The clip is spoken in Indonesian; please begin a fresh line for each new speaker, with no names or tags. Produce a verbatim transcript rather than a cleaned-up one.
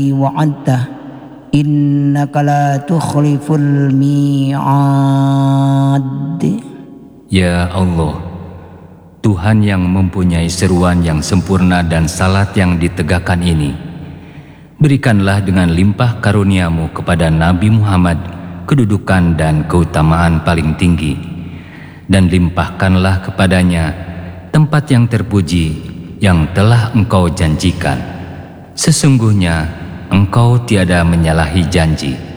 wa'adta innaka la tukhliful mi'ad.
Ya Allah, Tuhan yang mempunyai seruan yang sempurna dan salat yang ditegakkan ini, berikanlah dengan limpah karuniamu kepada Nabi Muhammad kedudukan dan keutamaan paling tinggi, dan limpahkanlah kepadanya tempat yang terpuji yang telah Engkau janjikan. Sesungguhnya Engkau tiada menyalahi janji.